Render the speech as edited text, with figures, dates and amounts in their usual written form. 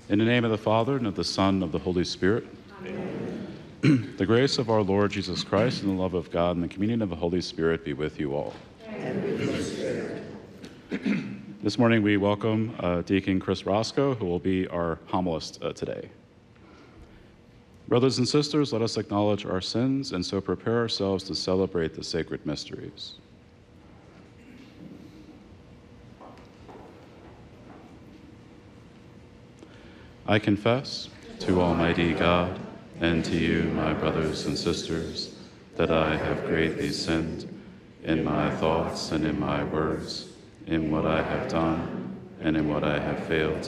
In the name of the Father, and of the Son, and of the Holy Spirit. The grace of our Lord Jesus Christ, and the love of God, and the communion of the Holy Spirit be with you all. And with your spirit. This morning we welcome Deacon Chris Roscoe, who will be our homilist today. Brothers and sisters, let us acknowledge our sins and so prepare ourselves to celebrate the sacred mysteries. I confess to Almighty God and to you, my brothers and sisters, that I have greatly sinned in my thoughts and in my words, in what I have done and in what I have failed